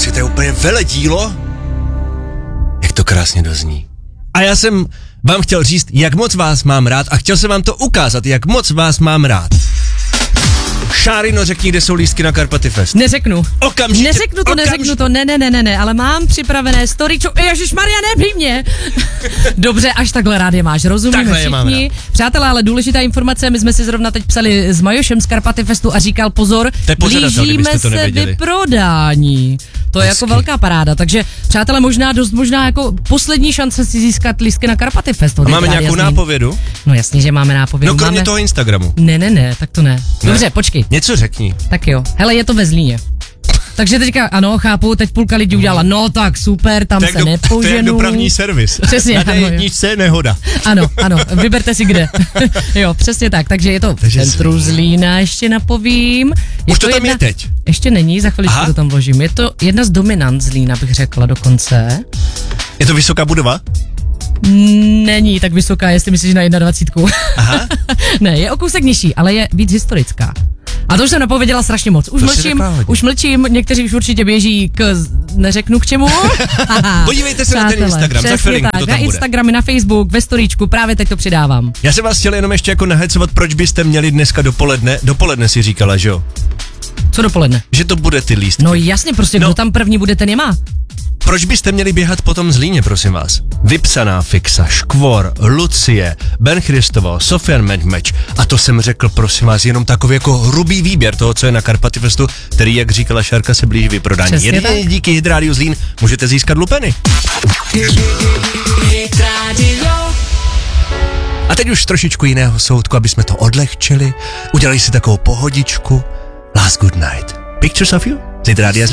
kluci, to je úplně veledílo. Jak to krásně dozní. A já jsem vám chtěl říct, jak moc vás mám rád a chtěl jsem vám to ukázat, jak moc vás mám rád. Šárino, řekni, kde jsou lístky na Karpaty Fest. Neřeknu. Okamžitě. Neřeknu to, ne, ale mám připravené storyčo, ježišmarja, nebij mě. Dobře, až takhle rád je máš, rozumíme všichni. Přátelé, ale důležitá informace, my jsme si zrovna teď psali s Majošem z Karpaty Festu a říkal pozor, blížíme se vyprodání. To je jako velká paráda, takže přátelé, dost možná jako poslední šance si získat lístky na Karpaty Fest. Máme nějakou nápovědu? No jasně, že máme nápovědu. No kromě toho Instagramu. Ne, tak to ne. Dobře, počkej. Něco řekni. Tak jo, hele, je to ve Zlíně. Takže teďka, ano, chápu, teď půlka lidí udělala, no tak super, tam se nepoženu. To je dopravní servis. Přesně, na té jedničce nehoda. Ano, vyberte si kde. Jo, přesně tak, takže je to v centru Zlína, ještě napovím. Už to tam je teď? Ještě není, za chviličku to tam vložím. Je to jedna z dominant Zlína, bych řekla dokonce. Je to vysoká budova? Není tak vysoká, jestli myslíš na 21. Aha. Ne, je o kousek nižší, ale je víc historická. A to už jsem napověděla strašně moc. Už mlčím, někteří už určitě běží neřeknu k čemu. Podívejte se na ten Instagram, za chvilinku to tam na Instagramy, na Facebook, ve storíčku, právě teď to přidávám. Já jsem vás chtěl jenom ještě jako nahecovat, proč byste měli dneska dopoledne si říkala, že jo? Co dopoledne? Že to bude ty lístky. No jasně, prostě kdo tam první bude, ten je má. Proč byste měli běhat po tom Zlíně, prosím vás? Vypsaná Fixa, Škvor, Lucie, Ben Christovo, Sofian Medmeč. A to jsem řekl, prosím vás, jenom takový jako hrubý výběr toho, co je na Karpaty Festu, který, jak říkala Šárka, se blíží vyprodání. Jedině díky Hit Zlín můžete získat lupeny. A teď už trošičku jiného soudku, aby jsme to odlehčili. Udělali si takovou pohodičku. Last good night. Pictures of you? Z Hit Zlín.